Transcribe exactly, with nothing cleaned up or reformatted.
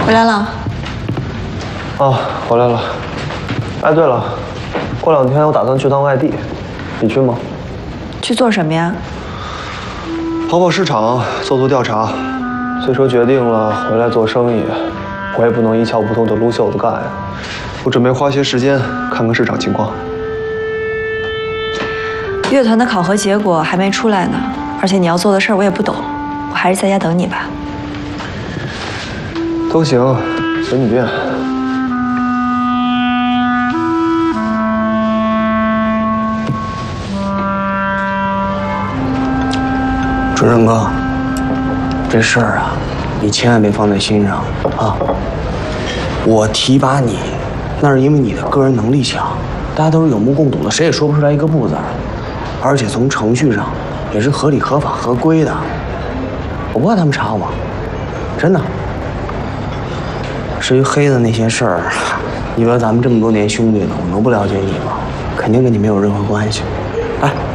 回来了。 哦，回来了。哎，对了，过两天我打算去趟外地，你去吗？ 去做什么呀？ 跑跑市场，做做调查。虽说决定了回来做生意，我也不能一窍不通的撸袖子干呀。我准备花些时间看看市场情况。 乐团的考核结果还没出来呢，而且你要做的事儿我也不懂，我还是在家等你吧。 都行，随你便。 春生哥，这事儿啊，你千万别放在心上啊！我提拔你，那是因为你的个人能力强，大家都是有目共睹的，谁也说不出来一个不字儿。而且从程序上也是合理、合法、合规的，我不怕他们查我，真的。至于黑的那些事儿，你说咱们这么多年兄弟了，我能不了解你吗？肯定跟你没有任何关系。哎。